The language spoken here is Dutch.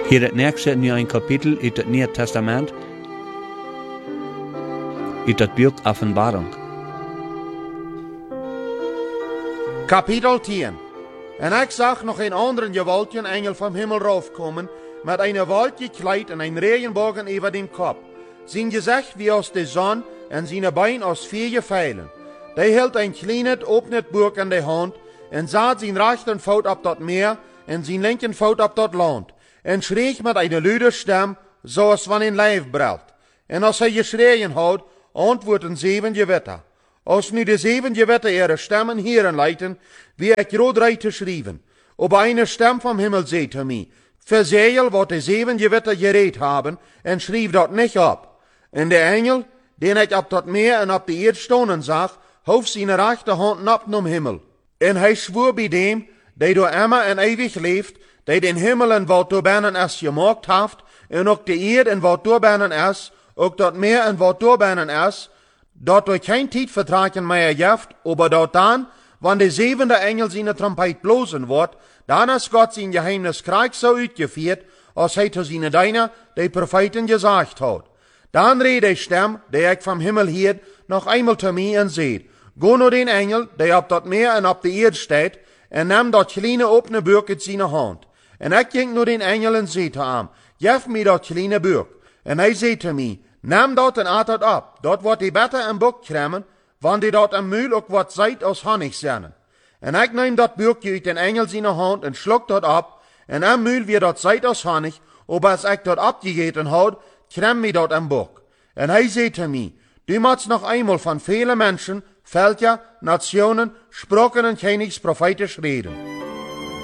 Hier het nächste nu een kapitel uit het Nieuwe Testament, uit het boek Offenbarung. Kapitel 10. En ik zag nog een anderen gewaltige engel vom Himmel raufkommen, met een Wolk gekleid en een Regenbogen über dem Kopf. Zijn gezicht wie aus der Sonne en zijn Bein aus 4 Pfeilen. Der hield een kleines, opnet Buch in de hand en zat zijn rechten voet op dat meer en zijn linken voet op dat land. En schreeg met een luide stem, zoals van een lijf brelt. En als hij geschreien had, antwoorden 7 gewitter. Als nu de 7 gewitter ihre stemmen hierin leiten, wie ik rood te schrijven. Op eine stem vom Himmel zei te mij, verzegel wat de 7 gewitter gereed hebben, en schreef dat niet op. En de engel, den ik op dat meer en op de eerd stonden zag, hoofd zijn rechterhand op om Himmel. En hij zwoer bij dem, die door immer en eeuwig leeft, die den Himmel en wat doorbinnen is gemaakt heeft, en ook de eerd en wat doorbinnen is, ook dat meer en wat doorbinnen is, dat door geen tijd vertragen meer jeft, aber dat dan, wanneer de 7e engel zijn trompet blozen wordt, dan is God zijn geheimnis krijg zo uitgevoerd, als hij te zijn diener, de profeten, gezegd had. Dan reed de stem, die ik vom Himmel hield, nog eenmaal te mij en zei, go naar den engel, die op dat meer en op de eerd staat, en neem dat kleine opene buik uit zijn hand. En ik ging naar den engel en zei te hem, geef mij dat kleine buik. En hij zei te mij, neem dat en eet dat op, dat wordt die beter en boek krimmen, want die dat een muil ook wat zijt als honig zijn. En ik neem dat buikje uit den engel zijn hand en slok dat op, en een muil weer dat zijt als honig, aber als ik dat opgegeten had, krem mij dat een boek. En hij zei te mij, du moet nog eenmaal van vele mensen, Völker, Nationen, Sprachen en Königs prophetisch reden.